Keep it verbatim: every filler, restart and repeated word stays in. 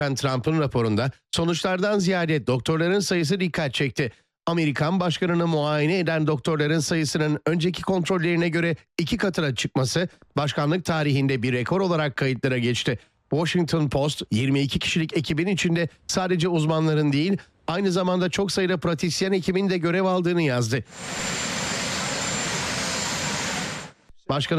Trump'ın raporunda sonuçlardan ziyade doktorların sayısı dikkat çekti. Amerikan başkanını muayene eden doktorların sayısının önceki kontrollerine göre iki katına çıkması başkanlık tarihinde bir rekor olarak kayıtlara geçti. Washington Post, yirmi iki kişilik ekibin içinde sadece uzmanların değil, aynı zamanda çok sayıda pratisyen ekibin de görev aldığını yazdı. Başkanın